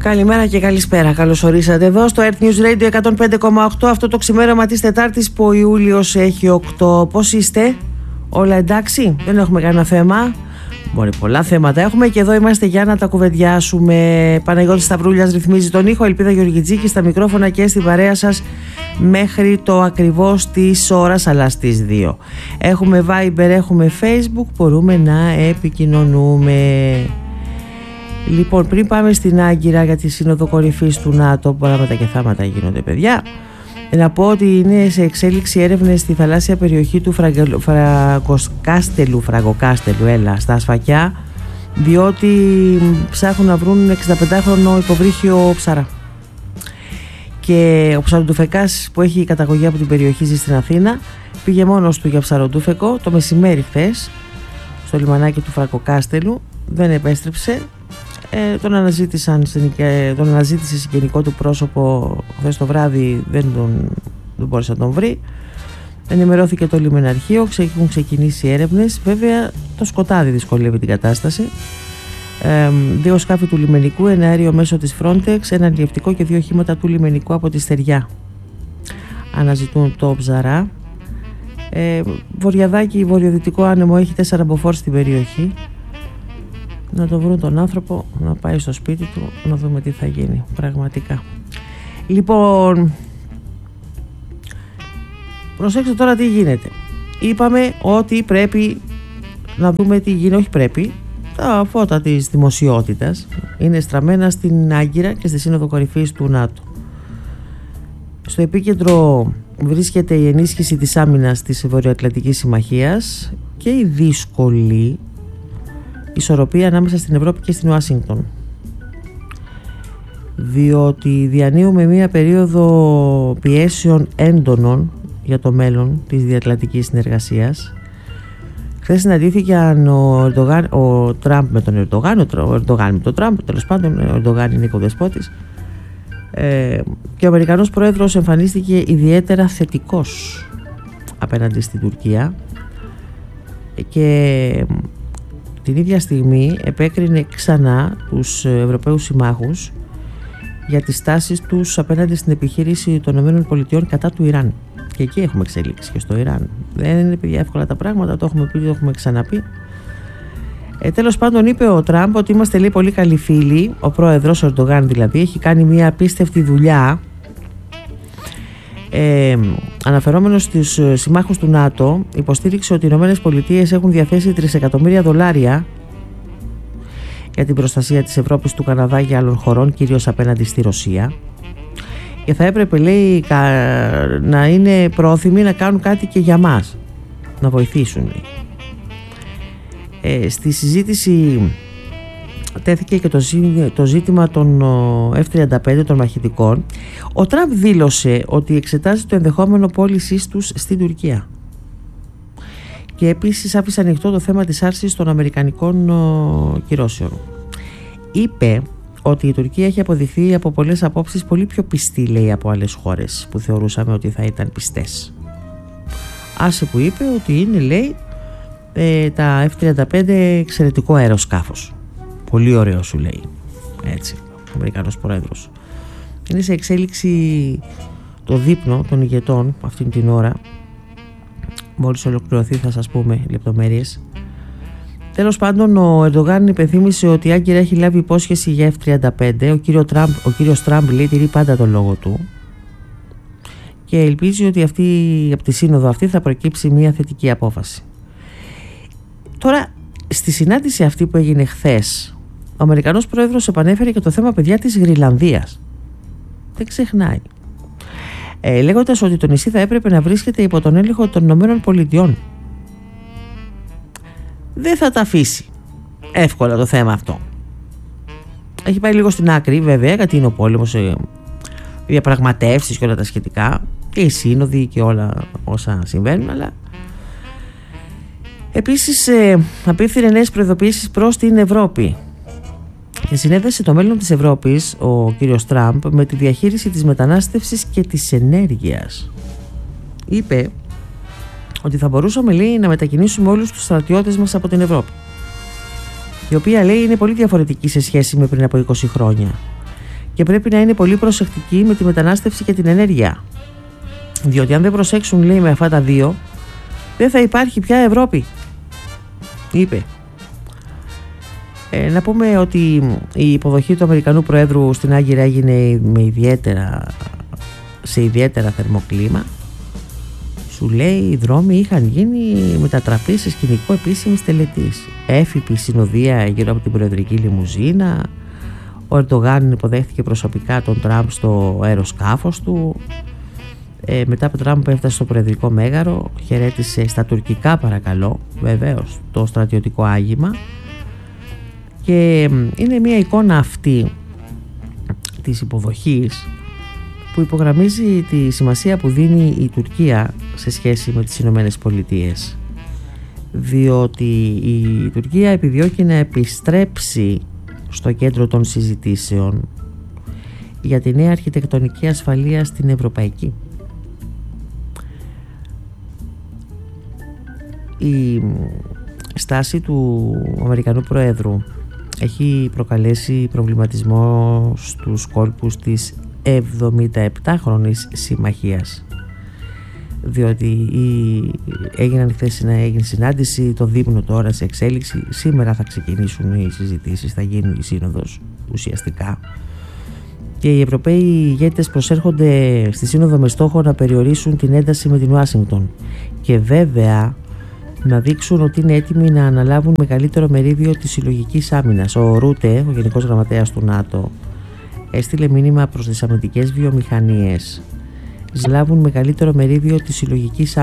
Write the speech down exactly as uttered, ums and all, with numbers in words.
Καλημέρα και καλησπέρα. Καλώς ορίσατε εδώ στο Earth News Radio εκατόν πέντε κόμμα οκτώ. Αυτό το ξημέρωμα της Τετάρτης που ο Ιούλιος έχει οκτώ. Πώς είστε? Όλα εντάξει? Δεν έχουμε κανένα θέμα? Μπορεί, πολλά θέματα έχουμε και εδώ είμαστε για να τα κουβεντιάσουμε. Παναγιώτης Σταυρούλιας ρυθμίζει τον ήχο, Ελπίδα Γεωργιτζίκη στα μικρόφωνα και στην παρέα σας μέχρι το ακριβώς της ώρας, αλλά στις δύο. Έχουμε Viber, έχουμε Facebook, μπορούμε να επικοινωνούμε. Λοιπόν, πριν πάμε στην Άγκυρα για τη Σύνοδο Κορυφής του ΝΑΤΟ, πράγματα και θάματα γίνονται, παιδιά, να πω ότι είναι σε εξέλιξη έρευνες στη θαλάσσια περιοχή του Φραγκοκάστελου, Φραγκοκάστελου, έλα, στα Ασφακιά, διότι ψάχνουν να βρουν εξηνταπεντάχρονο υποβρύχιο ψαρά. Και ο ψαροντουφεκάς που έχει καταγωγή από την περιοχή ζει στην Αθήνα πήγε μόνος του για ψαροντούφεκο το μεσημέρι χθες στο λιμανάκι του Φραγκοκάστελου, δεν επέστρεψε. Ε, τον, αναζήτησαν, τον αναζήτησε συγγενικό του πρόσωπο χθες το βράδυ, δεν, τον, δεν μπόρεσε να τον βρει. Ενημερώθηκε το λιμεναρχείο, έχουν ξεκινήσει έρευνες. Βέβαια το σκοτάδι δυσκολεύει την κατάσταση. ε, Δύο σκάφη του λιμενικού, ένα αέριο μέσω της Frontex, ένα αλλιευτικό και δύο οχήματα του λιμενικού από τη Στεριά αναζητούν το ψαρά. ε, Βορειαδάκι, βορειοδυτικό άνεμο, έχει τέσσερα μποφόρ στην περιοχή. Να το βρουν τον άνθρωπο, να πάει στο σπίτι του, να δούμε τι θα γίνει πραγματικά. Λοιπόν, προσέξτε τώρα τι γίνεται. Είπαμε ότι πρέπει να δούμε τι γίνεται, όχι πρέπει. Τα φώτα της δημοσιότητας είναι στραμμένα στην Άγκυρα και στη Σύνοδο Κορυφής του ΝΑΤΟ. Στο επίκεντρο βρίσκεται η ενίσχυση της άμυνας της Βορειοατλαντικής Συμμαχίας και η δύσκολη ισορροπία ανάμεσα στην Ευρώπη και στην Ουάσιγκτον, διότι διανύουμε μία περίοδο πιέσεων έντονων για το μέλλον της διατλαντικής συνεργασίας. Χθες συναντήθηκαν ο, Ερντογάν, ο Τραμπ με τον Ερντογάν, ο Ερντογάν με τον Τραμπ, τέλος πάντων ο Ερντογάν είναι οικοδεσπότης, ε, και ο Αμερικανός Πρόεδρος εμφανίστηκε ιδιαίτερα θετικός απέναντι στην Τουρκία και την ίδια στιγμή επέκρινε ξανά τους Ευρωπαίους συμμάχους για τις στάσεις τους απέναντι στην επιχείρηση των ΗΠΑ κατά του Ιράν. Και εκεί έχουμε εξέλιξη και στο Ιράν. Δεν είναι παιδιά εύκολα τα πράγματα, το έχουμε πει, το έχουμε ξαναπεί. Ε, τέλος πάντων είπε ο Τραμπ ότι είμαστε λέει πολύ καλοί φίλοι. Ο πρόεδρος, ο Ερντογάν δηλαδή, έχει κάνει μια απίστευτη δουλειά. Ε, αναφερόμενος στους συμμάχους του ΝΑΤΟ, υποστήριξε ότι οι ΗΠΑ έχουν διαθέσει τρισεκατομμύρια δολάρια για την προστασία της Ευρώπης, του Καναδά και άλλων χωρών, κυρίως απέναντι στη Ρωσία, και θα έπρεπε λέει να είναι πρόθυμοι να κάνουν κάτι και για μας, να βοηθήσουν. Ε, στη συζήτηση τέθηκε και το, ζή, το ζήτημα των εφ τριάντα πέντε, των μαχητικών. Ο Τραμπ δήλωσε ότι εξετάζει το ενδεχόμενο πώλησής τους στην Τουρκία και επίσης άφησε ανοιχτό το θέμα της άρσης των αμερικανικών ο, κυρώσεων. Είπε ότι η Τουρκία έχει αποδειχθεί από πολλές απόψεις πολύ πιο πιστή λέει από άλλες χώρες που θεωρούσαμε ότι θα ήταν πιστές. Άσε που είπε ότι είναι λέει ε, τα εφ τριάντα πέντε εξαιρετικό αεροσκάφος. Πολύ ωραίο σου λέει. Έτσι, ο Αμερικανός Πρόεδρος. Είναι σε εξέλιξη το δείπνο των ηγετών αυτήν την ώρα. Μόλις ολοκληρωθεί θα σας πούμε λεπτομέρειες. Τέλος πάντων, ο Ερντογάν υπενθύμησε ότι η Άγκυρα έχει λάβει υπόσχεση για εφ τριάντα πέντε. Ο, κύριο Τραμπ, ο κύριος Τραμπ λέει τηρεί πάντα τον λόγο του και ελπίζει ότι αυτή, από τη σύνοδο αυτή θα προκύψει μια θετική απόφαση. Τώρα, στη συνάντηση αυτή που έγινε χθες, ο Αμερικανός Πρόεδρος επανέφερε και το θέμα παιδιά της Γροιλανδίας. Δεν ξεχνάει. Ε, λέγοντας ότι το νησί θα έπρεπε να βρίσκεται υπό τον έλεγχο των Ηνωμένων Πολιτειών. Δεν θα τα αφήσει εύκολα το θέμα αυτό. Έχει πάει λίγο στην άκρη βέβαια, γιατί είναι ο πόλεμος, οι διαπραγματεύσεις και όλα τα σχετικά και οι σύνοδοι και όλα όσα συμβαίνουν, αλλά επίσης ε, απίφθινε νέες προειδοποιήσεις προς την Ευρώπη και συνέδεσε το μέλλον της Ευρώπης ο κύριος Τραμπ με τη διαχείριση της μετανάστευσης και της ενέργειας. Είπε ότι θα μπορούσαμε λέει να μετακινήσουμε όλους τους στρατιώτες μας από την Ευρώπη, η οποία λέει είναι πολύ διαφορετική σε σχέση με πριν από είκοσι χρόνια, και πρέπει να είναι πολύ προσεκτικοί με τη μετανάστευση και την ενέργεια, διότι αν δεν προσέξουν, λέει, με αυτά τα δύο, δεν θα υπάρχει πια Ευρώπη, είπε. Ε, να πούμε ότι η υποδοχή του Αμερικανού Προέδρου στην Άγκυρα έγινε με ιδιαίτερα, σε ιδιαίτερα θερμό κλίμα. Σου λέει, οι δρόμοι είχαν γίνει μετατραπεί σε σκηνικό επίσημης τελετής. Έφυπη συνοδεία γύρω από την προεδρική λιμουζίνα. Ο Ερντογάν υποδέχτηκε προσωπικά τον Τραμπ στο αεροσκάφος του. Ε, μετά από τον Τραμπ έφτασε στο προεδρικό μέγαρο, χαιρέτησε στα τουρκικά, παρακαλώ, βεβαίως, το στρατιωτικό άγημα. Και είναι μια εικόνα αυτή της υποδοχής που υπογραμμίζει τη σημασία που δίνει η Τουρκία σε σχέση με τις Ηνωμένες Πολιτείες, διότι η Τουρκία επιδιώκει να επιστρέψει στο κέντρο των συζητήσεων για τη νέα αρχιτεκτονική ασφαλεία στην Ευρωπαϊκή. Η στάση του Αμερικανού Προέδρου έχει προκαλέσει προβληματισμό στους κόλπους της εβδομηνταεπτάχρονης συμμαχίας, διότι η... έγιναν χθες να έγινε συνάντηση, το δείπνο τώρα σε εξέλιξη, σήμερα θα ξεκινήσουν οι συζητήσεις, θα γίνει η σύνοδος ουσιαστικά, και οι Ευρωπαίοι ηγέτες προσέρχονται στη σύνοδο με στόχο να περιορίσουν την ένταση με την Ουάσιγκτον και βέβαια να δείξουν ότι είναι έτοιμοι να αναλάβουν μεγαλύτερο μερίδιο της συλλογικής άμυνας. Ο Ρούτε, ο Γενικός Γραμματέας του ΝΑΤΟ, έστειλε μήνυμα προς τις αμυντικές βιομηχανίες να λάβουν μεγαλύτερο μερίδιο της συλλογικής άμυνας.